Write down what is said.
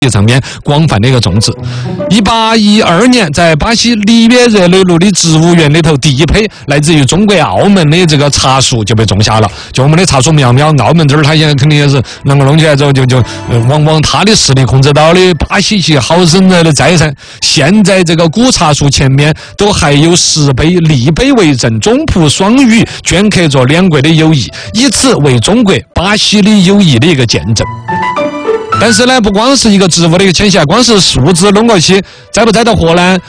上面广泛的一个种植。1812年，在巴西里约热内卢的植物园里头，第一批来自于中国澳门的这个茶树就被种下了。就我们的茶树苗苗，澳门这儿它现在肯定也是能够弄起来之后，就往它的势力控制到的巴西去好生的栽噻。现在这个古茶树前面都还有石碑、立碑为证，中葡双语镌刻着两国的友谊，以此为中国巴西的友谊的一个见证。但是呢，不光是一个植物的一个迁徙，光是树枝弄过去，栽不栽到活呢？